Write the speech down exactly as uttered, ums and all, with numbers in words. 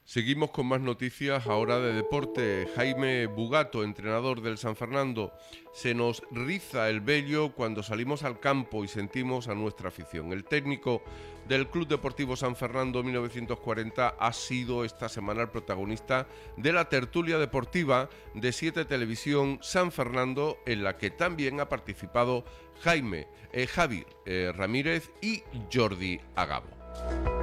Seguimos con más noticias ahora de deporte. Jaime Bugato, entrenador del San Fernando, se nos riza el vello cuando salimos al campo y sentimos a nuestra afición. El técnico del Club Deportivo San Fernando mil novecientos cuarenta ha sido esta semana el protagonista de la tertulia deportiva de Siete Televisión San Fernando, en la que también ha participado Jaime, eh, Javi eh, Ramírez y Jordi Agabo.